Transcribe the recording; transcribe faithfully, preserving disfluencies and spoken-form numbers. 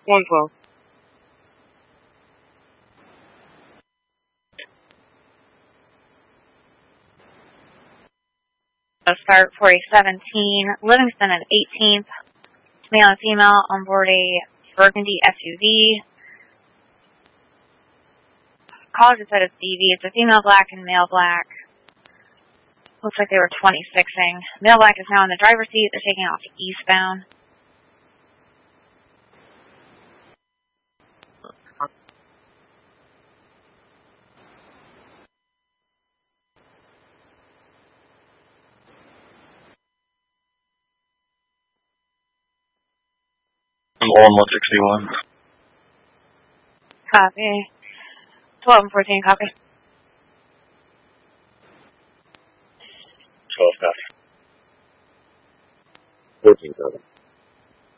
one twelve. Start for a seventeen, Livingston at eighteenth, male and female on board a burgundy S U V. Caller just said it's D V. It's a female black and male black. Looks like they were twenty-sixing. Male black is now in the driver's seat. They're taking off eastbound. I'm on one sixty-one. Copy. twelve and fourteen, copy. twelve, copy. fourteen, copy.